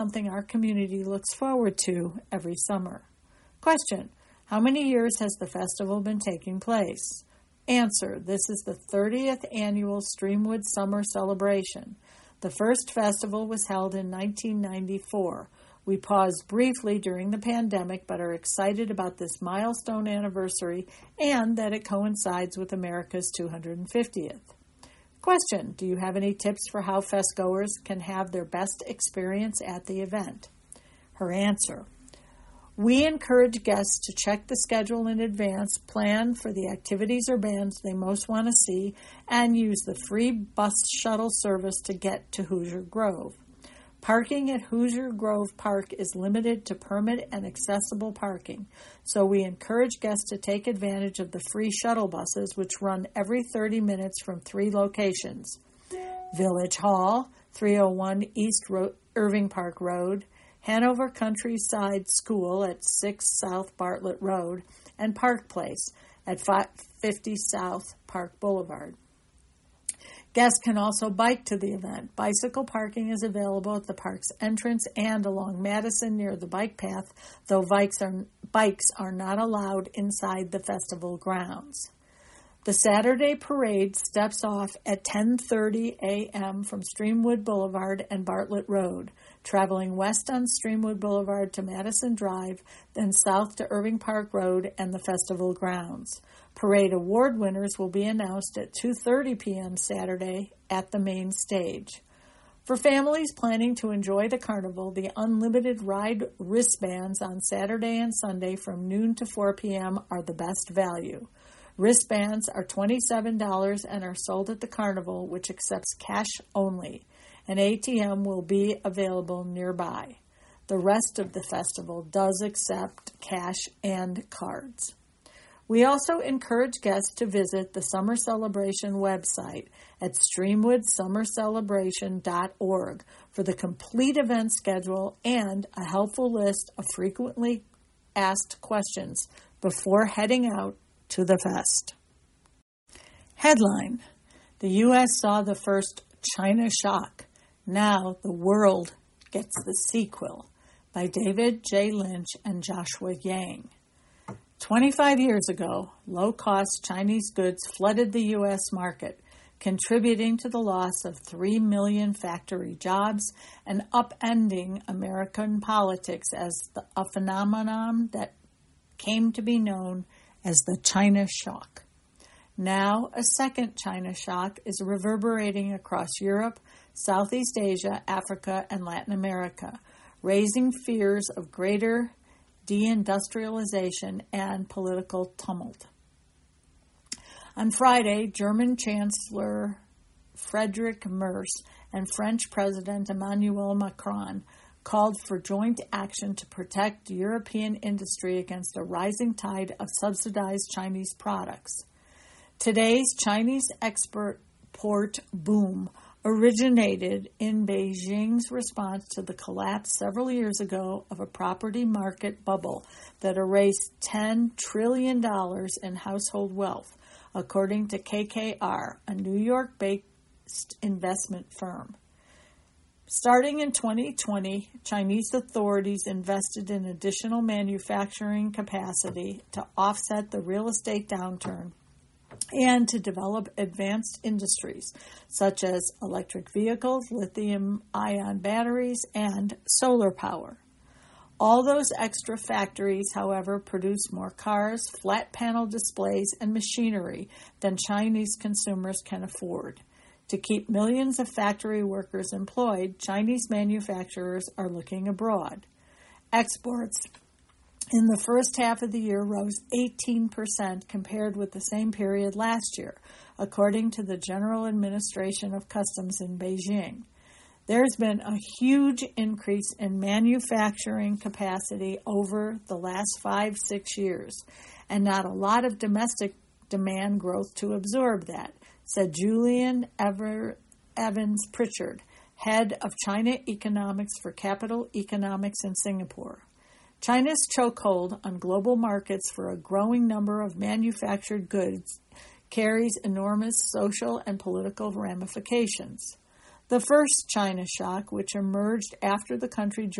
something our community looks forward to every summer. Question: how many years has the festival been taking place? Answer: this is the 30th annual Streamwood Summer Celebration. The first festival was held in 1994. We paused briefly during the pandemic, but are excited about this milestone anniversary and that it coincides with America's 250th. Question: do you have any tips for how festgoers can have their best experience at the event? Her answer: we encourage guests to check the schedule in advance, plan for the activities or bands they most want to see, and use the free bus shuttle service to get to Hoosier Grove. Parking at Hoosier Grove Park is limited to permit and accessible parking, so we encourage guests to take advantage of the free shuttle buses, which run every 30 minutes from 3 locations: Village Hall, 301 East Irving Park Road, Hanover Countryside School at 6 South Bartlett Road, and Park Place at 550 South Park Boulevard. Guests can also bike to the event. Bicycle parking is available at the park's entrance and along Madison near the bike path, though bikes are not allowed inside the festival grounds. The Saturday parade steps off at 10:30 a.m. from Streamwood Boulevard and Bartlett Road, traveling west on Streamwood Boulevard to Madison Drive, then south to Irving Park Road and the festival grounds. Parade award winners will be announced at 2:30 p.m. Saturday at the main stage. For families planning to enjoy the carnival, the unlimited ride wristbands on Saturday and Sunday from noon to 4 p.m. are the best value. Wristbands are $27 and are sold at the carnival, which accepts cash only. An ATM will be available nearby. The rest of the festival does accept cash and cards. We also encourage guests to visit the Summer Celebration website at streamwoodsummercelebration.org for the complete event schedule and a helpful list of frequently asked questions before heading out to the fest. Headline: the U.S. saw the first China shock. Now the world gets the sequel, by David J. Lynch and Joshua Yang. 25 years ago, low-cost Chinese goods flooded the U.S. market, contributing to the loss of 3 million factory jobs and upending American politics as a phenomenon that came to be known as the China shock. Now, a second China shock is reverberating across Europe, Southeast Asia, Africa, and Latin America, raising fears of greater deindustrialization and political tumult. On Friday, German Chancellor Friedrich Merz and French President Emmanuel Macron called for joint action to protect European industry against a rising tide of subsidized Chinese products. Today's Chinese export boom originated in Beijing's response to the collapse several years ago of a property market bubble that erased $10 trillion in household wealth, according to KKR, a New York-based investment firm. Starting in 2020, Chinese authorities invested in additional manufacturing capacity to offset the real estate downturn and to develop advanced industries such as electric vehicles, lithium-ion batteries, and solar power. All those extra factories, however, produce more cars, flat panel displays, and machinery than Chinese consumers can afford. To keep millions of factory workers employed, Chinese manufacturers are looking abroad. Exports in the first half of the year rose 18% compared with the same period last year, according to the General Administration of Customs in Beijing. There's been a huge increase in manufacturing capacity over the last 5-6 years, and not a lot of domestic demand growth to absorb that, said Julian Evans Pritchard, head of China Economics for Capital Economics in Singapore. China's chokehold on global markets for a growing number of manufactured goods carries enormous social and political ramifications. The first China shock, which emerged after the country